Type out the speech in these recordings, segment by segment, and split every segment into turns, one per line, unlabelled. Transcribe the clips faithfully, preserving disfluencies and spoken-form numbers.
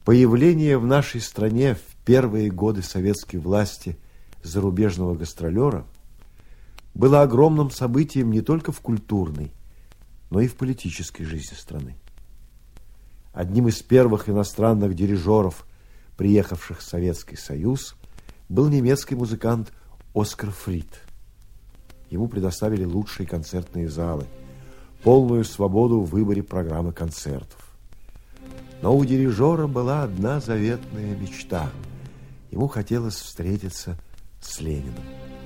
Появление в нашей стране в первые годы советской власти зарубежного гастролера было огромным событием не только в культурной, но и в политической жизни страны. Одним из первых иностранных дирижеров, приехавших в Советский Союз, был немецкий музыкант Оскар Фрид. Ему предоставили лучшие концертные залы, полную свободу в выборе программы концертов. Но у дирижера была одна заветная мечта. Ему хотелось встретиться с Лениным.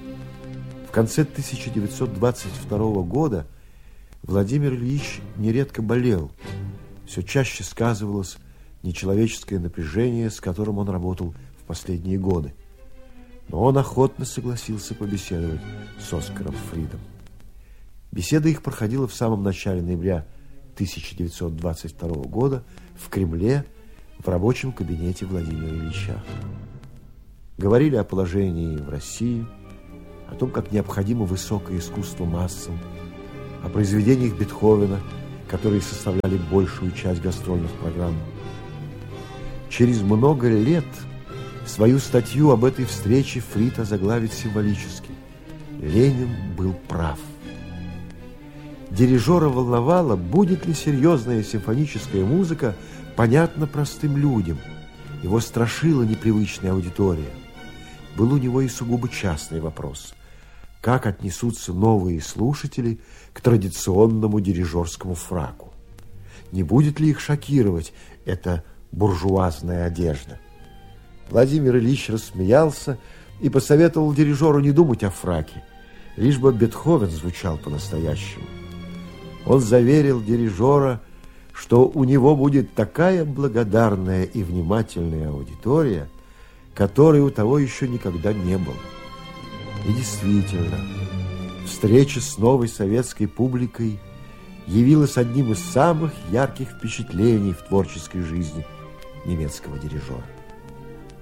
В конце тысяча девятьсот двадцать второго года Владимир Ильич нередко болел. Все чаще сказывалось нечеловеческое напряжение, с которым он работал в последние годы. Но он охотно согласился побеседовать с Оскаром Фридом. Беседа их проходила в самом начале ноября тысяча девятьсот двадцать второго года в Кремле в рабочем кабинете Владимира Ильича. Говорили о положении в России, о том, как необходимо высокое искусство массам, о произведениях Бетховена, которые составляли большую часть гастрольных программ. Через много лет свою статью об этой встрече Фрид озаглавит символически: «Ленин был прав». Дирижера волновало, будет ли серьезная симфоническая музыка понятна простым людям. Его страшила непривычная аудитория. Был у него и сугубо частный вопрос: как отнесутся новые слушатели к традиционному дирижерскому фраку? Не будет ли их шокировать эта буржуазная одежда? Владимир Ильич рассмеялся и посоветовал дирижеру не думать о фраке, лишь бы Бетховен звучал по-настоящему. Он заверил дирижера, что у него будет такая благодарная и внимательная аудитория, которой у того еще никогда не было. И действительно, встреча с новой советской публикой явилась одним из самых ярких впечатлений в творческой жизни немецкого дирижера.